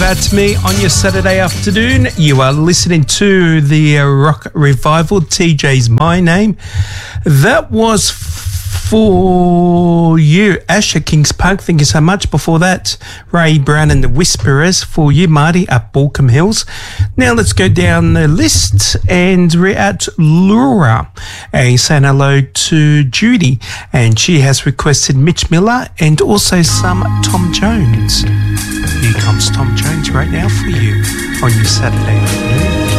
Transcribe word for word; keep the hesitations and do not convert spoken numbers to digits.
out to me on your Saturday afternoon. You are listening to the uh, Rock Revival, T J's My Name. That was for you, Asher Kings Park. Thank you so much. Before that, Ray Brown and the Whisperers. For you, Marty, up Balcombe Hills. Now let's go down the list, and we're at Laura, and saying hello to Judy, and she has requested Mitch Miller and also some Tom Jones. Here comes Tom Jones right now for you on your Saturday.